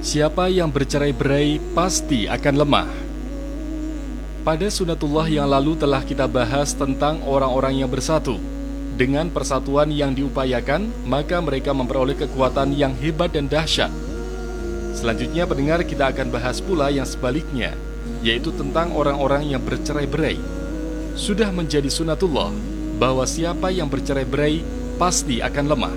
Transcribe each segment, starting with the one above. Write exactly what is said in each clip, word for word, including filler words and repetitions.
Siapa yang bercerai-berai pasti akan lemah. Pada sunatullah yang lalu telah kita bahas tentang orang-orang yang bersatu. Dengan persatuan yang diupayakan, maka mereka memperoleh kekuatan yang hebat dan dahsyat. Selanjutnya pendengar, kita akan bahas pula yang sebaliknya, yaitu tentang orang-orang yang bercerai-berai. Sudah menjadi sunatullah bahwa siapa yang bercerai-berai pasti akan lemah.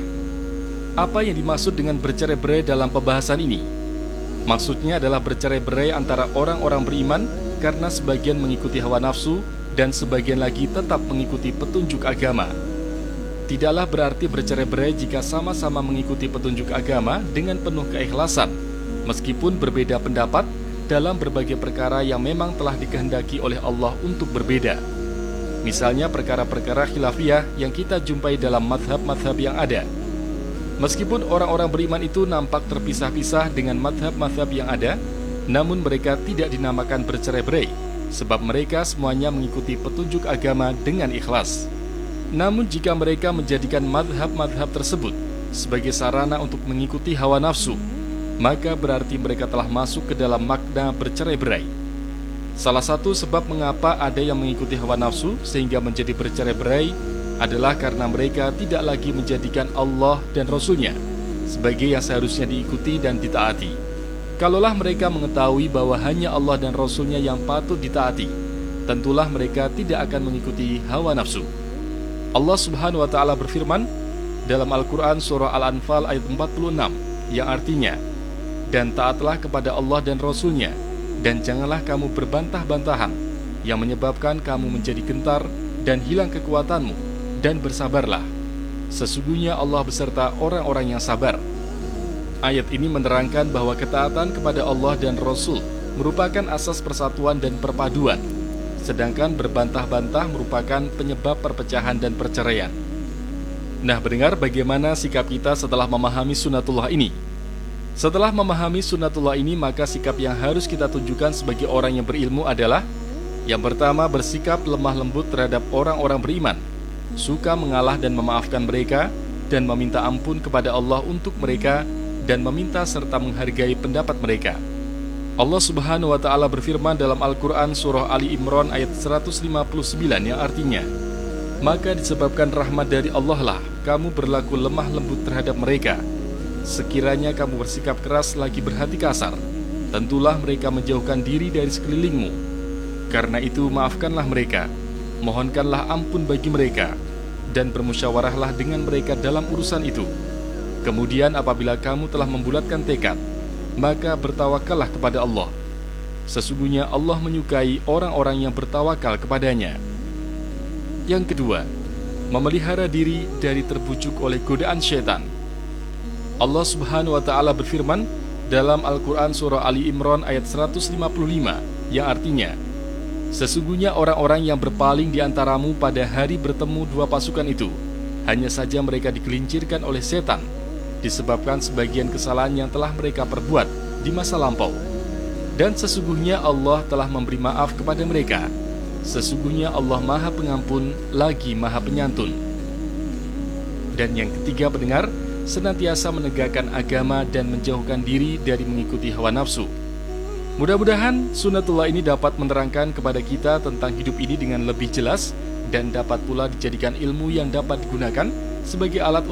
Apa yang dimaksud dengan bercerai-berai dalam pembahasan ini? Maksudnya adalah bercerai-berai antara orang-orang beriman karena sebagian mengikuti hawa nafsu dan sebagian lagi tetap mengikuti petunjuk agama. Tidaklah berarti bercerai-berai jika sama-sama mengikuti petunjuk agama dengan penuh keikhlasan, meskipun berbeda pendapat dalam berbagai perkara yang memang telah dikehendaki oleh Allah untuk berbeda. Misalnya perkara-perkara khilafiyah yang kita jumpai dalam madhab-madhab yang ada. Meskipun orang-orang beriman itu nampak terpisah-pisah dengan madhab-madhab yang ada, namun mereka tidak dinamakan bercerai-berai, sebab mereka semuanya mengikuti petunjuk agama dengan ikhlas. Namun jika mereka menjadikan madhab-madhab tersebut sebagai sarana untuk mengikuti hawa nafsu, maka berarti mereka telah masuk ke dalam makna bercerai-berai. Salah satu sebab mengapa ada yang mengikuti hawa nafsu sehingga menjadi bercerai-berai adalah karena mereka tidak lagi menjadikan Allah dan Rasul-Nya sebagai yang seharusnya diikuti dan ditaati. Kalaulah mereka mengetahui bahwa hanya Allah dan Rasul-Nya yang patut ditaati, tentulah mereka tidak akan mengikuti hawa nafsu. Allah Subhanahu wa Ta'ala berfirman dalam Al-Quran Surah Al-Anfal ayat empat puluh enam, yang artinya, "Dan taatlah kepada Allah dan Rasul-Nya, dan janganlah kamu berbantah-bantahan yang menyebabkan kamu menjadi gentar dan hilang kekuatanmu, dan bersabarlah. Sesungguhnya Allah beserta orang-orang yang sabar." Ayat ini menerangkan bahwa ketaatan kepada Allah dan Rasul merupakan asas persatuan dan perpaduan, sedangkan berbantah-bantah merupakan penyebab perpecahan dan perceraian. Nah, pendengar, bagaimana sikap kita setelah memahami sunatullah ini? Setelah memahami sunatullah ini, maka sikap yang harus kita tunjukkan sebagai orang yang berilmu adalah: yang pertama, bersikap lemah lembut terhadap orang-orang beriman, suka mengalah dan memaafkan mereka, dan meminta ampun kepada Allah untuk mereka, dan meminta serta menghargai pendapat mereka. Allah Subhanahu wa Ta'ala berfirman dalam Al-Quran Surah Ali Imran ayat seratus lima puluh sembilan, yang artinya, "Maka disebabkan rahmat dari Allah lah kamu berlaku lemah lembut terhadap mereka. Sekiranya kamu bersikap keras lagi berhati kasar, tentulah mereka menjauhkan diri dari sekelilingmu. Karena itu maafkanlah mereka, mohonkanlah ampun bagi mereka, dan bermusyawarahlah dengan mereka dalam urusan itu. Kemudian apabila kamu telah membulatkan tekad, maka bertawakallah kepada Allah. Sesungguhnya Allah menyukai orang-orang yang bertawakal kepadanya." Yang kedua, memelihara diri dari terbujuk oleh godaan syaitan. Allah Subhanahu wa Ta'ala berfirman dalam Al-Quran Surah Ali Imran ayat seratus lima puluh lima, yang artinya, "Sesungguhnya orang-orang yang berpaling di antaramu pada hari bertemu dua pasukan itu, hanya saja mereka digelincirkan oleh setan, disebabkan sebagian kesalahan yang telah mereka perbuat di masa lampau. Dan sesungguhnya Allah telah memberi maaf kepada mereka. Sesungguhnya Allah Maha Pengampun lagi Maha Penyantun." Dan yang ketiga, pendengar, senantiasa menegakkan agama dan menjauhkan diri dari mengikuti hawa nafsu. Mudah-mudahan sunatullah ini dapat menerangkan kepada kita tentang hidup ini dengan lebih jelas, dan dapat pula dijadikan ilmu yang dapat digunakan sebagai alat